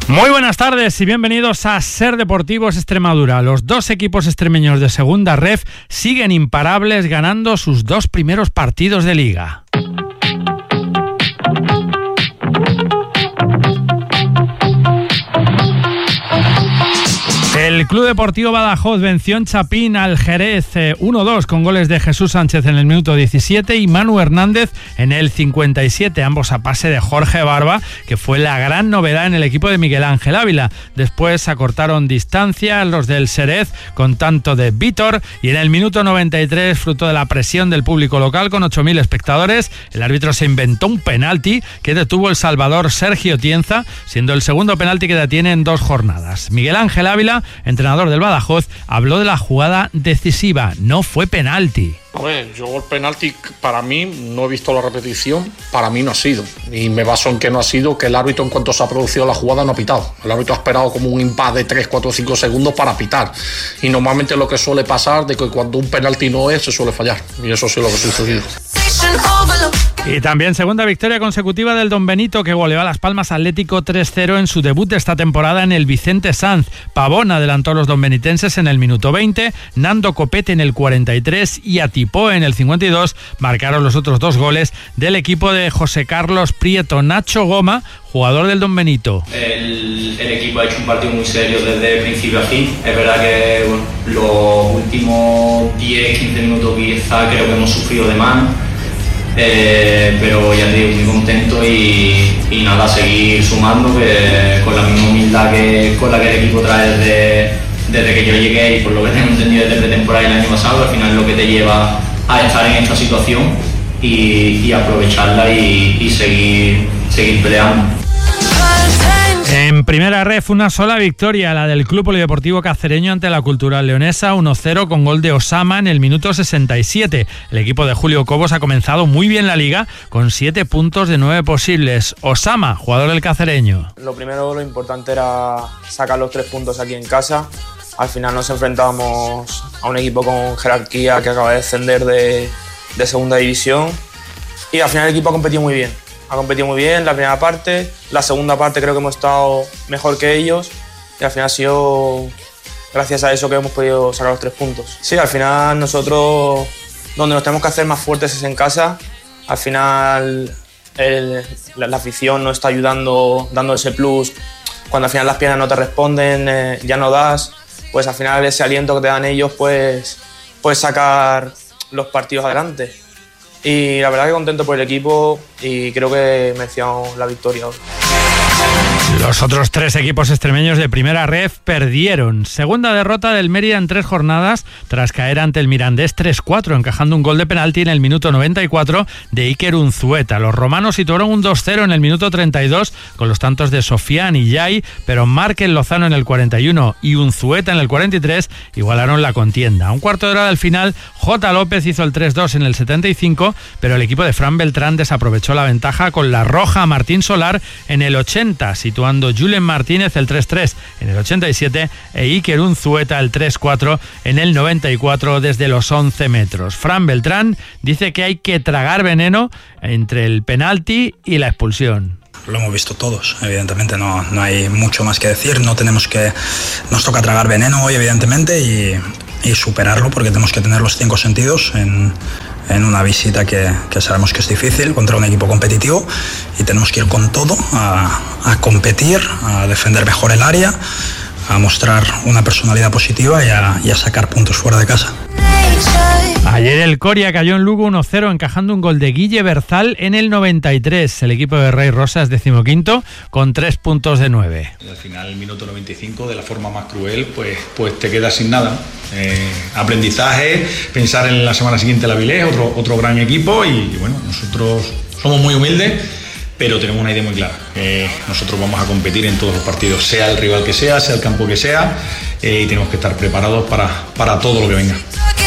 Muy buenas tardes y bienvenidos a Ser Deportivos Extremadura. Los dos equipos extremeños de segunda ref siguen imparables, ganando sus dos primeros partidos de liga. El Club Deportivo Badajoz venció en Chapín al Jerez 1-2 con goles de Jesús Sánchez en el minuto 17 y Manu Hernández en el 57, ambos a pase de Jorge Barba, que fue la gran novedad en el equipo de Miguel Ángel Ávila. Después acortaron distancia los del Jerez con tanto de Vítor, y en el minuto 93, fruto de la presión del público local con 8.000 espectadores, el árbitro se inventó un penalti que detuvo el salvador Sergio Tienza, siendo el segundo penalti que detiene en 2 jornadas. Miguel Ángel Ávila, entrenador del Badajoz, habló de la jugada decisiva. No fue penalti. A ver, yo el penalti, para mí, no he visto la repetición, para mí no ha sido. Y me baso en que no ha sido, que el árbitro, en cuanto se ha producido la jugada, no ha pitado. El árbitro ha esperado como un impasse de 3, 4, 5 segundos para pitar. Y normalmente lo que suele pasar, de que cuando un penalti no es, se suele fallar. Y eso sí es lo que ha sucedido. Y también segunda victoria consecutiva del Don Benito, que goleó a Las Palmas Atlético 3-0 en su debut de esta temporada en el Vicente Sanz. Pavón adelantó a los donbenitenses en el minuto 20, Nando Copete en el 43 y Atipó en el 52 marcaron los otros 2 goles del equipo de José Carlos Prieto. Nacho Goma, jugador del Don Benito. El equipo ha hecho un partido muy serio desde principio a fin. Es verdad que los últimos 10-15 minutos quizá creo que hemos sufrido de más. Pero ya te digo, muy contento y nada, seguir sumando, que con la misma humildad con la que el equipo trae desde que yo llegué, y por lo que tengo entendido desde temporada el año pasado, al final lo que te lleva a estar en esta situación y aprovecharla y seguir peleando. En primera ref, una sola victoria, la del Club Polideportivo Cacereño ante la Cultural Leonesa, 1-0 con gol de Osama en el minuto 67. El equipo de Julio Cobos ha comenzado muy bien la liga con 7 puntos de 9 posibles. Osama, jugador del Cacereño. Lo primero, lo importante era sacar los 3 puntos aquí en casa. Al final nos enfrentábamos a un equipo con jerarquía que acaba de descender de segunda división, y al final el equipo ha competido muy bien. Ha competido muy bien la primera parte, la segunda parte creo que hemos estado mejor que ellos, y al final ha sido gracias a eso que hemos podido sacar los 3 puntos. Sí, al final nosotros donde nos tenemos que hacer más fuertes es en casa. Al final la afición nos está ayudando, dando ese plus. Cuando al final las piernas no te responden, ya no das, pues al final ese aliento que te dan ellos, pues puedes sacar los partidos adelante. Y la verdad que contento por el equipo y creo que merecíamos la victoria hoy. Los otros 3 equipos extremeños de primera ref perdieron. Segunda derrota del Mérida en 3 jornadas tras caer ante el Mirandés 3-4, encajando un gol de penalti en el minuto 94 de Iker Unzueta. Los romanos situaron un 2-0 en el minuto 32 con los tantos de Sofián y Yay, pero Márquez Lozano en el 41 y Unzueta en el 43 igualaron la contienda. A un cuarto de hora del final, J. López hizo el 3-2 en el 75, pero el equipo de Fran Beltrán desaprovechó la ventaja con la roja a Martín Solar en el 80, situando Julen Martínez el 3-3 en el 87 e Iker Unzueta el 3-4 en el 94 desde los 11 metros. Fran Beltrán dice que hay que tragar veneno entre el penalti y la expulsión. Lo hemos visto todos, evidentemente no hay mucho más que decir. Nos toca tragar veneno hoy, evidentemente, y superarlo, porque tenemos que tener los 5 sentidos en una visita que sabemos que es difícil contra un equipo competitivo, y tenemos que ir con todo a competir, a defender mejor el área, a mostrar una personalidad positiva y a sacar puntos fuera de casa. Ayer el Coria cayó en Lugo 1-0, encajando un gol de Guille Berzal en el 93. El equipo de Rey Rosas, 15º, con 3 puntos de 9. Al final, el minuto 95, de la forma más cruel, pues te quedas sin nada. Aprendizaje, pensar en la semana siguiente la Avilés, otro gran equipo, y bueno, nosotros somos muy humildes, pero tenemos una idea muy clara. Nosotros vamos a competir en todos los partidos, sea el rival que sea el campo que sea, y tenemos que estar preparados para todo lo que venga.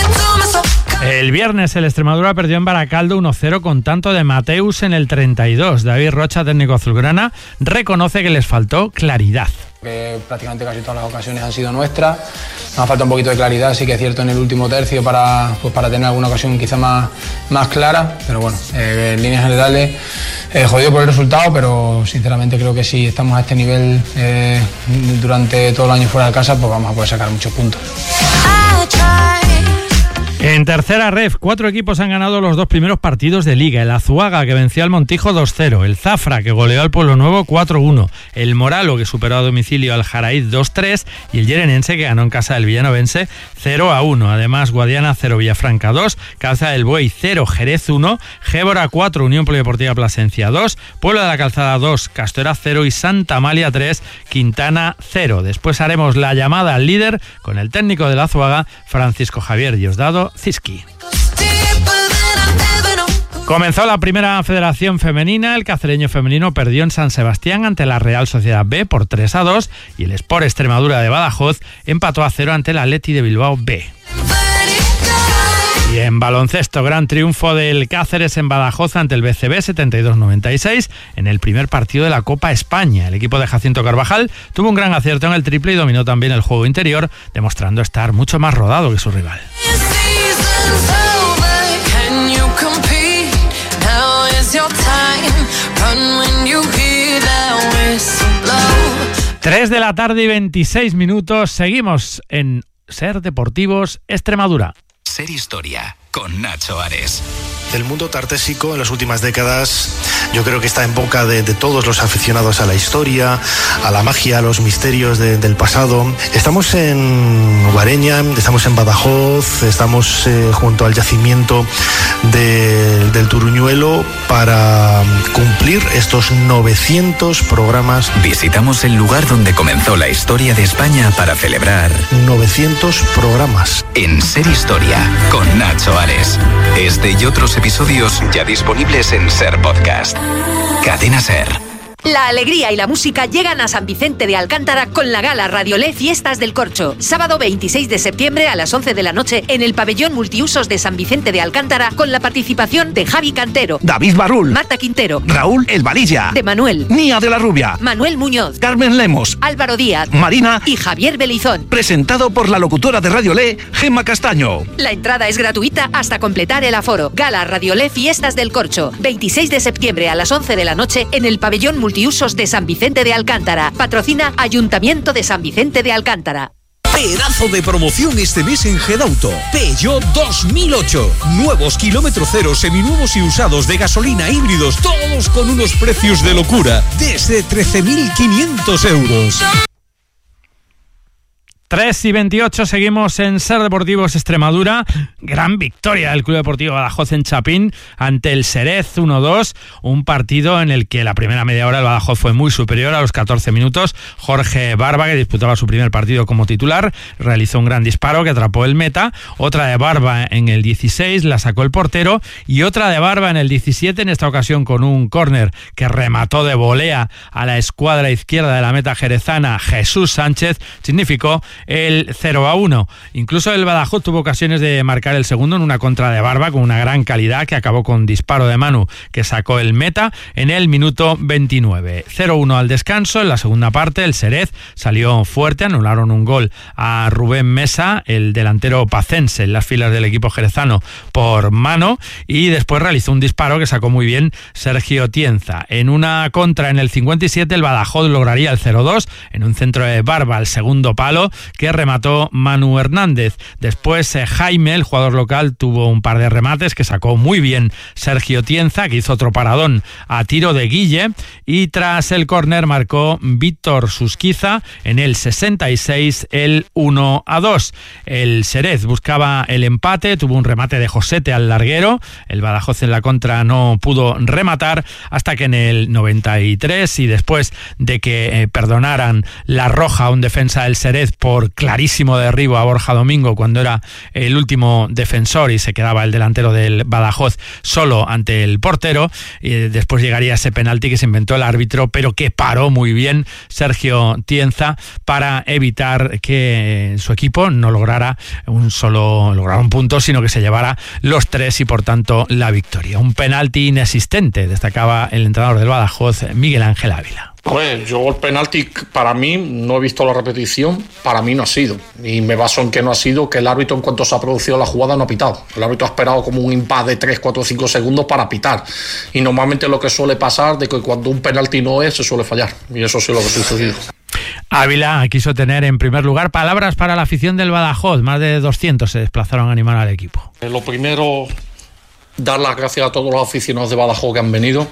El viernes el Extremadura perdió en Baracaldo 1-0 con tanto de Mateus en el 32. David Rocha, técnico azulgrana, reconoce que les faltó claridad. Prácticamente casi todas las ocasiones han sido nuestras. Nos falta un poquito de claridad, sí que es cierto, en el último tercio para tener alguna ocasión quizá más clara, pero bueno, en líneas generales jodido por el resultado, pero sinceramente creo que si estamos a este nivel durante todo el año fuera de casa, pues vamos a poder sacar muchos puntos. En tercera ref, 4 equipos han ganado los 2 primeros partidos de Liga. El Azuaga, que venció al Montijo 2-0. El Zafra, que goleó al Pueblo Nuevo 4-1. El Moralo, que superó a domicilio al Jaraíz 2-3. Y el Llerenense, que ganó en casa del Villanovense 0-1. Además, Guadiana 0, Villafranca 2. Calzada del Buey 0, Jerez 1. Gébora 4, Unión Polideportiva Plasencia 2. Pueblo de la Calzada 2, Castora 0. Y Santa Amalia 3, Quintana 0. Después haremos la llamada al líder con el técnico del Azuaga, Francisco Javier Diosdado Ciski. Comenzó la primera federación femenina. El cacereño femenino perdió en San Sebastián ante la Real Sociedad B por 3-2 y el Sport Extremadura de Badajoz empató a 0 ante el Athletic de Bilbao B. Y en baloncesto, gran triunfo del Cáceres en Badajoz ante el BCB 72-96 en el primer partido de la Copa España. El equipo de Jacinto Carvajal tuvo un gran acierto en el triple y dominó también el juego interior, demostrando estar mucho más rodado que su rival. 3 de la tarde y 26 minutos. Seguimos en Ser Deportivos Extremadura. Ser Historia con Nacho Ares. El mundo tartésico en las últimas décadas yo creo que está en boca de todos los aficionados a la historia, a la magia, a los misterios del pasado. Estamos en Guareña, estamos en Badajoz, estamos junto al yacimiento del Turuñuelo para cumplir estos 900 programas. Visitamos el lugar donde comenzó la historia de España para celebrar 900 programas. En Ser Historia con Nacho Ares. Este y otros episodios ya disponibles en Ser Podcast. Cadena Ser. La alegría y la música llegan a San Vicente de Alcántara con la gala Radiolé Fiestas del Corcho. Sábado 26 de septiembre a las 11 de la noche en el pabellón multiusos de San Vicente de Alcántara con la participación de Javi Cantero, David Barrul, Marta Quintero, Raúl El Valilla, de Manuel, Nia de la Rubia, Manuel Muñoz, Carmen Lemos, Álvaro Díaz, Marina y Javier Belizón. Presentado por la locutora de Radiolé, Gemma Castaño. La entrada es gratuita hasta completar el aforo. Gala Radiolé Fiestas del Corcho. 26 de septiembre a las 11 de la noche en el pabellón multiusos de San Vicente de Alcántara. Patrocina Ayuntamiento de San Vicente de Alcántara. Pedazo de promoción este mes en Gedauto. Peugeot 2008. Nuevos kilómetro cero, seminuevos y usados de gasolina, híbridos, todos con unos precios de locura. Desde 13.500 euros. 3 y 28, seguimos en Ser Deportivos Extremadura. Gran victoria del Club Deportivo Badajoz en Chapín ante el Xerez 1-2. Un partido en el que la primera media hora el Badajoz fue muy superior. A los 14 minutos, Jorge Barba, que disputaba su primer partido como titular, realizó un gran disparo que atrapó el meta. Otra de Barba en el 16, la sacó el portero. Y otra de Barba en el 17, en esta ocasión con un córner que remató de volea a la escuadra izquierda de la meta jerezana, Jesús Sánchez, significó el 0-1. Incluso el Badajoz tuvo ocasiones de marcar el segundo en una contra de Barba con una gran calidad que acabó con disparo de Manu que sacó el meta en el minuto 29. 0-1 al descanso. En la segunda parte el Xerez salió fuerte, anularon un gol a Rubén Mesa, el delantero pacense, en las filas del equipo jerezano por mano, y después realizó un disparo que sacó muy bien Sergio Tienza. En una contra en el 57 el Badajoz lograría el 0-2 en un centro de Barba al segundo palo que remató Manu Hernández. Después Jaime, el jugador local, tuvo un par de remates que sacó muy bien Sergio Tienza, que hizo otro paradón a tiro de Guille, y tras el córner marcó Víctor Susquiza en el 66 el 1-2. El Xerez buscaba el empate, tuvo un remate de Josete al larguero, el Badajoz en la contra no pudo rematar hasta que en el 93, y después de que perdonaran la roja a un defensa del Xerez por clarísimo derribo a Borja Domingo cuando era el último defensor y se quedaba el delantero del Badajoz solo ante el portero, y después llegaría ese penalti que se inventó el árbitro, pero que paró muy bien Sergio Tienza para evitar que su equipo no lograra un punto, sino que se llevara los 3 y por tanto la victoria. Un penalti inexistente, destacaba el entrenador del Badajoz, Miguel Ángel Ávila. Pues yo el penalti, para mí, no he visto la repetición, para mí no ha sido. Y me baso en que no ha sido, que el árbitro en cuanto se ha producido la jugada no ha pitado. El árbitro ha esperado como un impasse de 3, 4, 5 segundos para pitar. Y normalmente lo que suele pasar de que cuando un penalti no es, se suele fallar. Y eso sí es lo que ha sucedido. Ávila quiso tener en primer lugar palabras para la afición del Badajoz. Más de 200 se desplazaron a animar al equipo. Lo primero, dar las gracias a todos los aficionados de Badajoz que han venido.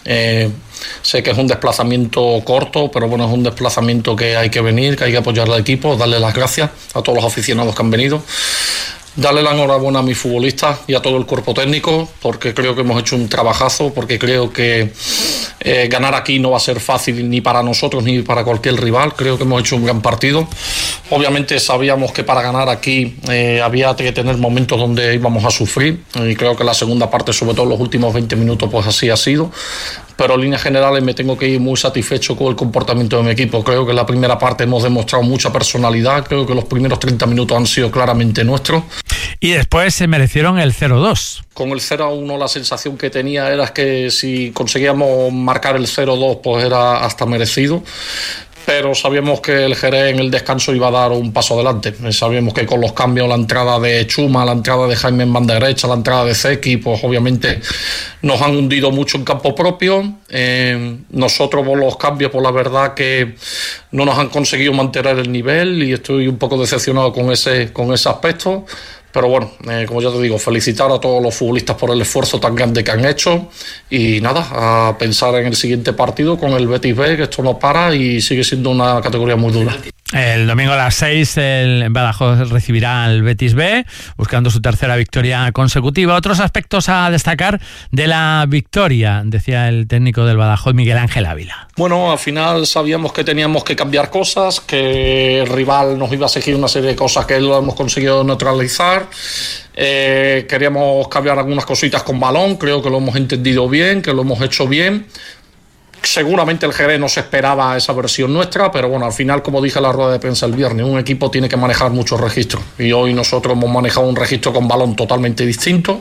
Sé que es un desplazamiento corto, pero bueno, es un desplazamiento que hay que venir, que hay que apoyar al equipo, darle las gracias a todos los aficionados que han venido. Darle la enhorabuena a mis futbolistas y a todo el cuerpo técnico, porque creo que hemos hecho un trabajazo, porque creo que ganar aquí no va a ser fácil ni para nosotros ni para cualquier rival. Creo que hemos hecho un gran partido. Obviamente sabíamos que para ganar aquí había que tener momentos donde íbamos a sufrir, y creo que la segunda parte, sobre todo los últimos 20 minutos, pues así ha sido. Pero en líneas generales me tengo que ir muy satisfecho con el comportamiento de mi equipo. Creo que en la primera parte hemos demostrado mucha personalidad, creo que los primeros 30 minutos han sido claramente nuestros. Y después se merecieron el 0-2. Con el 0-1 la sensación que tenía era que si conseguíamos marcar el 0-2 pues era hasta merecido. Pero sabíamos que el Jerez en el descanso iba a dar un paso adelante. Sabíamos que con los cambios, la entrada de Chuma, la entrada de Jaime en banda derecha, la entrada de Zeki, pues obviamente nos han hundido mucho en campo propio. Nosotros por los cambios, pues la verdad que no nos han conseguido mantener el nivel y estoy un poco decepcionado con ese aspecto. Pero bueno, como ya te digo, felicitar a todos los futbolistas por el esfuerzo tan grande que han hecho y nada, a pensar en el siguiente partido con el Betis B, que esto no para y sigue siendo una categoría muy dura. El domingo a las 6 el Badajoz recibirá al Betis B, buscando su tercera victoria consecutiva. Otros aspectos a destacar de la victoria, decía el técnico del Badajoz, Miguel Ángel Ávila. Bueno, al final sabíamos que teníamos que cambiar cosas, que el rival nos iba a exigir una serie de cosas que lo hemos conseguido neutralizar. Queríamos cambiar algunas cositas con balón, creo que lo hemos entendido bien, que lo hemos hecho bien. Seguramente el Jerez no se esperaba esa versión nuestra, pero bueno, al final, como dije en la rueda de prensa el viernes, un equipo tiene que manejar muchos registros y hoy nosotros hemos manejado un registro con balón totalmente distinto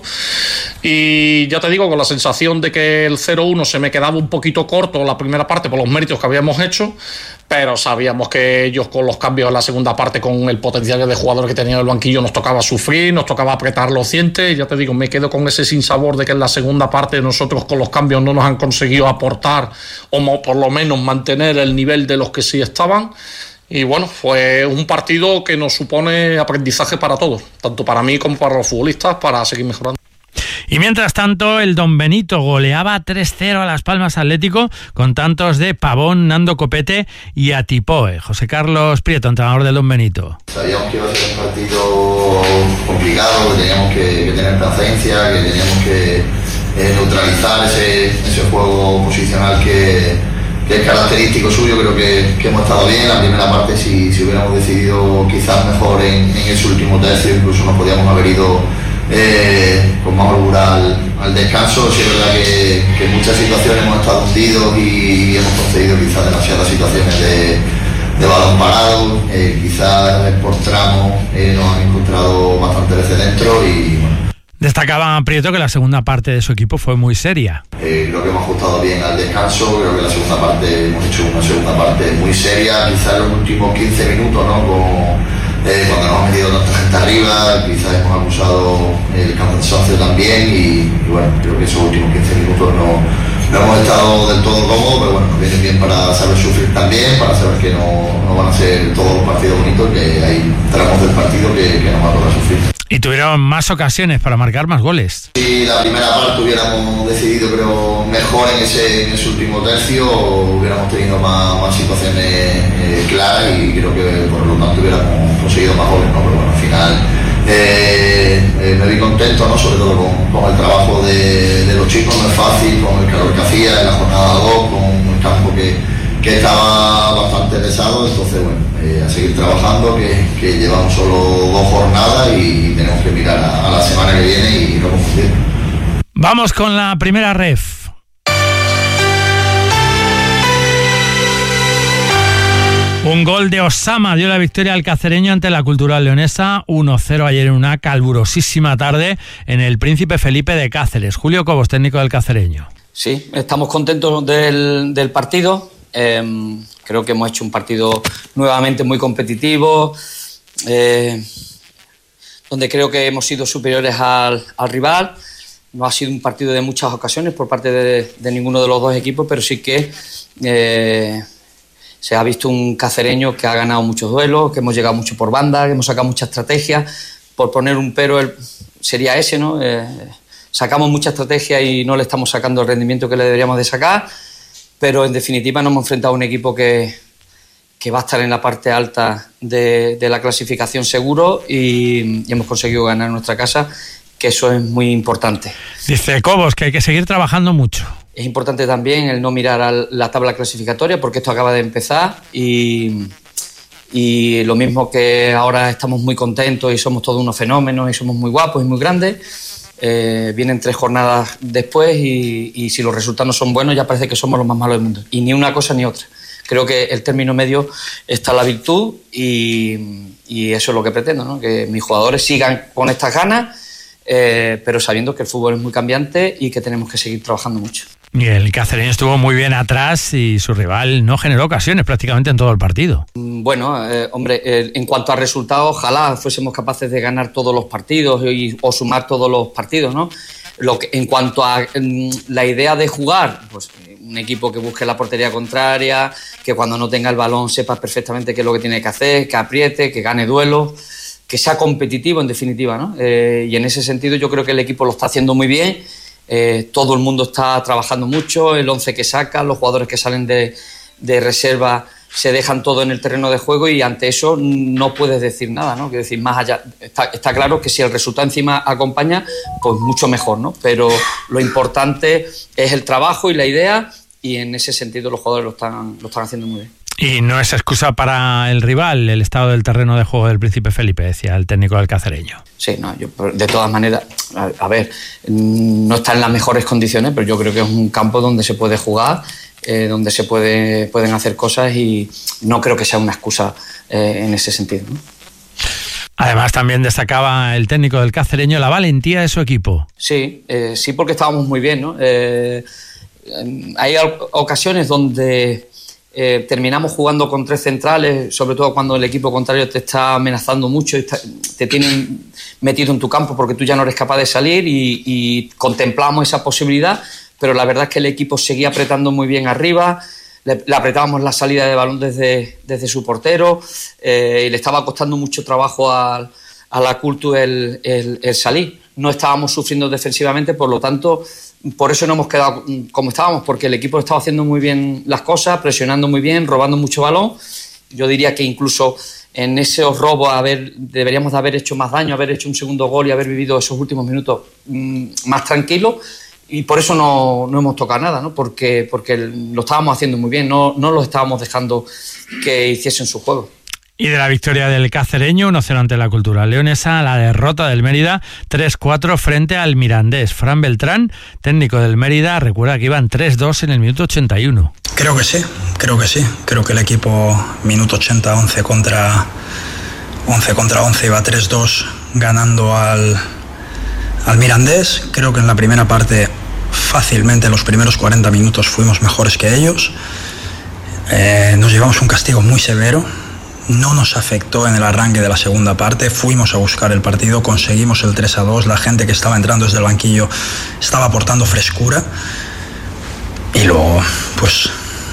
y ya te digo, con la sensación de que el 0-1 se me quedaba un poquito corto la primera parte por los méritos que habíamos hecho, pero sabíamos que ellos con los cambios en la segunda parte, con el potencial de jugadores que tenían en el banquillo, nos tocaba sufrir, nos tocaba apretar los dientes y ya te digo, me quedo con ese sinsabor de que en la segunda parte nosotros con los cambios no nos han conseguido aportar o por lo menos mantener el nivel de los que sí estaban. Y bueno, fue un partido que nos supone aprendizaje para todos, tanto para mí como para los futbolistas, para seguir mejorando. Y mientras tanto, el Don Benito goleaba 3-0 a Las Palmas Atlético con tantos de Pavón, Nando Copete y Atipoe. José Carlos Prieto, entrenador del Don Benito. Sabíamos que iba a ser un partido complicado, que teníamos que tener paciencia, que teníamos que neutralizar ese juego posicional que es característico suyo. Creo que hemos estado bien. En la primera parte, si hubiéramos decidido quizás mejor en ese último tercio, incluso nos podíamos haber ido con más holgura al descanso. Sí es verdad que en muchas situaciones hemos estado hundidos y hemos concedido quizás demasiadas situaciones de balón parado, quizás por tramo nos han encontrado bastante veces dentro y bueno. Destacaba Prieto que la segunda parte de su equipo fue muy seria. Creo que hemos ajustado bien al descanso, creo que la segunda parte hemos hecho una segunda parte muy seria, quizás en los últimos 15 minutos, ¿no? Cuando nos hemos metido tanta gente arriba, quizás hemos abusado el cansancio también y bueno, creo que esos últimos 15 minutos no hemos estado del todo cómodos, pero bueno, nos viene bien para saber sufrir también, para saber que no van a ser todos los partidos bonitos, que hay tramos del partido que nos van a tocar sufrir. Y tuvieron más ocasiones para marcar más goles. Si la primera parte hubiéramos decidido, creo, mejor en ese último tercio, hubiéramos tenido más situaciones claras y creo que por lo tanto hubiéramos conseguido más goles, ¿no? Pero bueno, al final me vi contento, ¿no? Sobre todo con el trabajo de los chicos. No es fácil, con el calor que hacía en la jornada 2, con el campo que estaba bastante pesado. Entonces bueno, a seguir trabajando, que llevamos solo 2 jornadas y tenemos que mirar a la semana que viene y no confundir. Vamos con la primera ref. Un gol de Osama dio la victoria al cacereño ante la Cultural Leonesa, 1-0 ayer en una calurosísima tarde en el Príncipe Felipe de Cáceres. Julio Cobos, técnico del cacereño. Sí, estamos contentos del partido. Creo que hemos hecho un partido nuevamente muy competitivo, donde creo que hemos sido superiores al rival. No ha sido un partido de muchas ocasiones por parte de ninguno de los dos equipos, pero sí que se ha visto un cacereño que ha ganado muchos duelos, que hemos llegado mucho por banda, que hemos sacado muchas estrategias. Por poner un pero sería ese, ¿no? Sacamos mucha estrategia y no le estamos sacando el rendimiento que le deberíamos de sacar, pero en definitiva nos hemos enfrentado a un equipo que va a estar en la parte alta de la clasificación seguro y hemos conseguido ganar en nuestra casa, que eso es muy importante. Dice Cobos que hay que seguir trabajando mucho. Es importante también el no mirar a la tabla clasificatoria, porque esto acaba de empezar y lo mismo que ahora estamos muy contentos y somos todos unos fenómenos y somos muy guapos y muy grandes, vienen 3 jornadas después y si los resultados no son buenos ya parece que somos los más malos del mundo. Y ni una cosa ni otra. Creo que el término medio está la virtud y eso es lo que pretendo, ¿no? Que mis jugadores sigan con estas ganas, pero sabiendo que el fútbol es muy cambiante y que tenemos que seguir trabajando mucho. Y el cacereño estuvo muy bien atrás y su rival no generó ocasiones prácticamente en todo el partido. Bueno, hombre, en cuanto a resultados, ojalá fuésemos capaces de ganar todos los partidos o sumar todos los partidos, ¿no? En cuanto a la idea de jugar, pues un equipo que busque la portería contraria, que cuando no tenga el balón sepa perfectamente qué es lo que tiene que hacer, que apriete, que gane duelos, que sea competitivo en definitiva, ¿no? Y en ese sentido yo creo que el equipo lo está haciendo muy bien. Todo el mundo está trabajando mucho, el 11 que saca, los jugadores que salen de reserva se dejan todo en el terreno de juego y ante eso no puedes decir nada, ¿no? Quiero decir, más allá, está claro que si el resultado encima acompaña, pues mucho mejor, ¿no? Pero lo importante es el trabajo y la idea y en ese sentido los jugadores lo están haciendo muy bien. Y no es excusa para el rival, el estado del terreno de juego del Príncipe Felipe, decía el técnico del cacereño. Sí, no, yo de todas maneras, a ver, no está en las mejores condiciones, pero yo creo que es un campo donde se puede jugar, donde se pueden hacer cosas y no creo que sea una excusa en ese sentido, ¿no? Además también destacaba el técnico del cacereño la valentía de su equipo. Sí, sí, porque estábamos muy bien, ¿no? Hay ocasiones donde terminamos jugando con 3 centrales, sobre todo cuando el equipo contrario te está amenazando mucho y te tienen metido en tu campo porque tú ya no eres capaz de salir y contemplamos esa posibilidad, pero la verdad es que el equipo seguía apretando muy bien arriba, le apretábamos la salida de balón desde su portero y le estaba costando mucho trabajo a la Cultu el salir. No estábamos sufriendo defensivamente, por lo tanto, por eso no hemos quedado como estábamos, porque el equipo estaba haciendo muy bien las cosas, presionando muy bien, robando mucho balón. Yo diría que incluso en esos robos deberíamos de haber hecho más daño, haber hecho un segundo gol y haber vivido esos últimos minutos más tranquilos. Y por eso no hemos tocado nada, ¿no? Porque lo estábamos haciendo muy bien, no los estábamos dejando que hiciesen su juego. Y de la victoria del cacereño 1-0 ante la Cultural Leonesa, la derrota del Mérida 3-4 frente al Mirandés. Fran Beltrán, técnico del Mérida, recuerda que iban 3-2 en el minuto 81. Creo que sí. Creo que el equipo minuto 80, 11 contra 11 iba 3-2 ganando al Mirandés. Creo que en la primera parte fácilmente, en los primeros 40 minutos fuimos mejores que ellos. Nos llevamos un castigo muy severo. No nos afectó en el arranque de la segunda parte, fuimos a buscar el partido, conseguimos el 3-2, la gente que estaba entrando desde el banquillo estaba aportando frescura y luego pues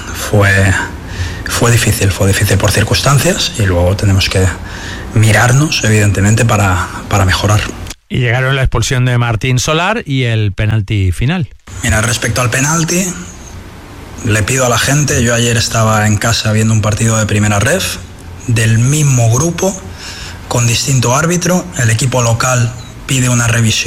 fue difícil por circunstancias y luego tenemos que mirarnos evidentemente para mejorar. Y llegaron la expulsión de Martín Solar y el penalti final. Mira, respecto al penalti, le pido a la gente, yo ayer estaba en casa viendo un partido de primera ref, del mismo grupo, con distinto árbitro, el equipo local pide una revisión